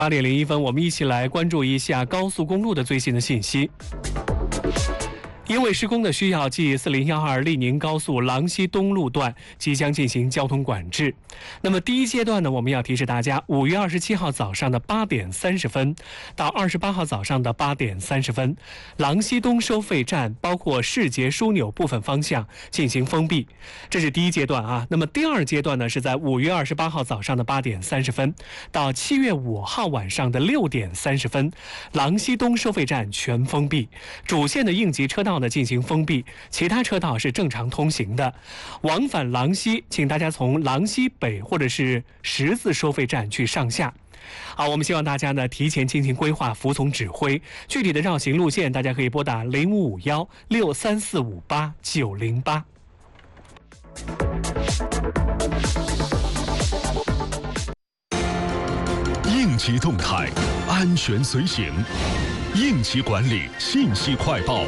8:01，我们一起来关注一下高速公路的最新的信息。因为施工的需要，G4012利宁高速郎西东路段即将进行交通管制。那么第一阶段呢，我们要提示大家，5月27号早上的8点30分到28号早上的8点30分，郎西东收费站包括市捷枢纽部分方向进行封闭，这是第一阶段啊。那么第二阶段呢，是在5月28号早上的8点30分到7月5号晚上的6点30分，郎西东收费站全封闭，主线的应急车道进行封闭，其他车道是正常通行的。往返郎西，请大家从郎西北或者是十字收费站去上下。好，我们希望大家呢提前进行规划，服从指挥。具体的绕行路线，大家可以拨打055163458908。 应急动态，安全随行。应急管理信息快报。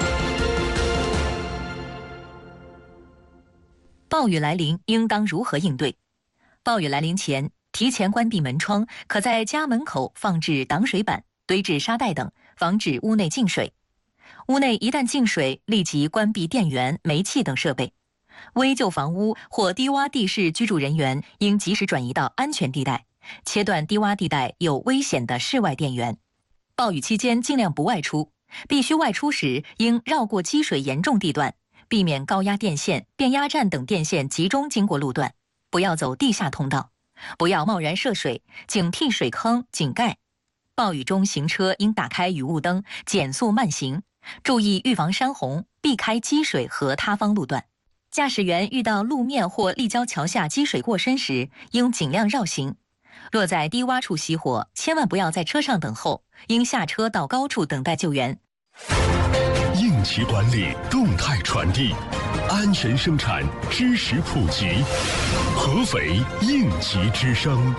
暴雨来临，应当如何应对？暴雨来临前，提前关闭门窗，可在家门口放置挡水板、堆置沙袋等，防止屋内进水。屋内一旦进水，立即关闭电源、煤气等设备。危旧房屋或低洼地势居住人员应及时转移到安全地带，切断低洼地带有危险的室外电源。暴雨期间尽量不外出，必须外出时应绕过积水严重地段，避免高压电线、变压站等电线集中经过路段，不要走地下通道，不要贸然涉水，警惕水坑、井盖。暴雨中行车应打开雨雾灯，减速慢行，注意预防山洪，避开积水和塌方路段。驾驶员遇到路面或立交桥下积水过深时，应尽量绕行。若在低洼处熄火，千万不要在车上等候，应下车到高处等待救援。 应急管理动态传递，安全生产知识普及，合肥应急之声。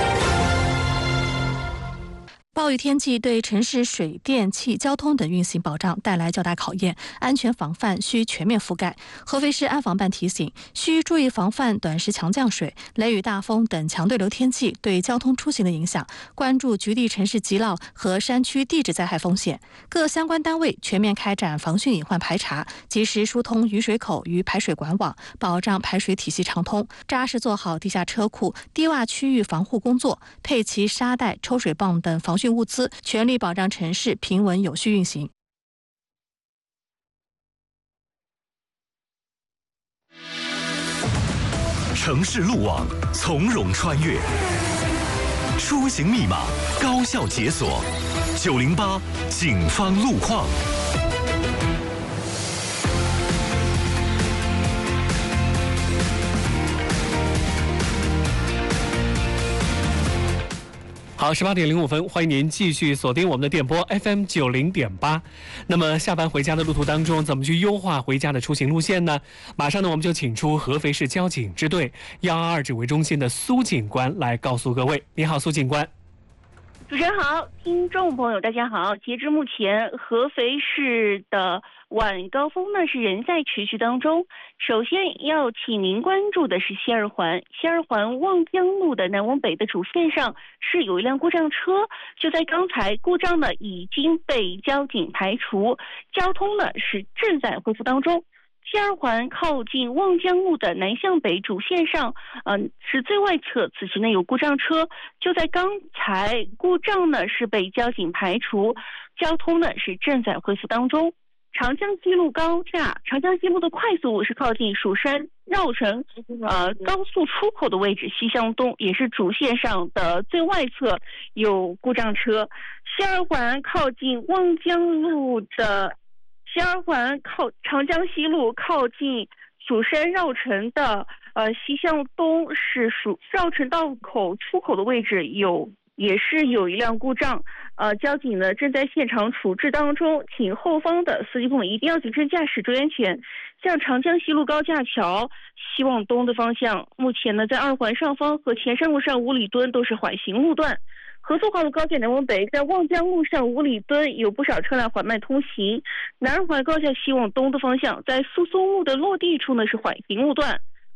暴雨天气对城市水电气交通等运行保障带来较大考验，安全防范需全面覆盖。合肥市安防办提醒，需注意防范短时强降水、雷雨大风等强对流天气对交通出行的影响，关注局地城市积涝和山区地质灾害风险。各相关单位全面开展防汛隐患排查，及时疏通雨水口与排水管网，保障排水体系畅通，扎实做好地下车库、低洼区域防护工作，配齐沙袋、抽水泵等防汛物资，全力保障城市平稳有序运行。 城市路网从容穿越，出行密码高效解锁。908警方路况。 好，18:05，欢迎您继续锁定我们的电波 FM 90.8。那么下班回家的路途当中，怎么去优化回家的出行路线呢？马上呢，我们就请出合肥市交警支队122指挥中心的苏警官来告诉各位。你好，苏警官。 主持人好，听众朋友大家好。截至目前，合肥市的晚高峰呢是仍在持续当中。首先要请您关注的是西二环望江路的南往北的主线上是有一辆故障车，就在刚才故障呢已经被交警排除，交通呢是正在恢复当中。西二环靠近望江路的南向北主线上，是最外侧，此时呢有故障车，就在刚才故障呢是被交警排除，交通呢是正在恢复当中。长江西路高架，长江西路的快速路是靠近蜀山绕城高速出口的位置，西向东也是主线上的最外侧有故障车。西二环靠近望江路的西二环长江西路靠近蜀山绕城的西向东是绕城道口出口的位置也是有一辆故障，交警呢正在现场处置当中，请后方的司机朋友一定要谨慎驾驶，注意安全。像长江西路高架桥西往东的方向，目前呢在二环上方和前山路上五里墩都是缓行路段。合作化路高架南往北，在望江路上五里墩有不少车辆缓慢通行。南二环高架西往东的方向，在苏松路的落地处呢是缓行路段。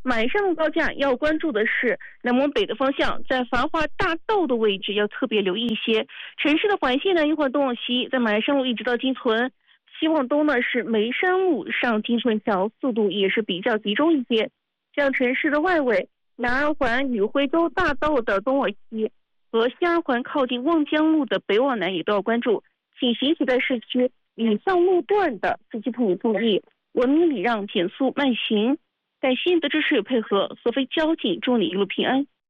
满山路高架要关注的是南往北的方向，在繁华大道的位置要特别留意一些。城市的环线呢，一会儿东往西，在满山路一直到金屯，西往东呢是梅山路上金屯桥，速度也是比较集中一些。像城市的外围，南二环与徽州大道的东往西和西二环靠近望江路的北往南也都要关注。请行驶在市区以上路段的司机朋友注意，文明礼让，减速慢行。感谢您的支持与配合，合肥交警祝你一路平安。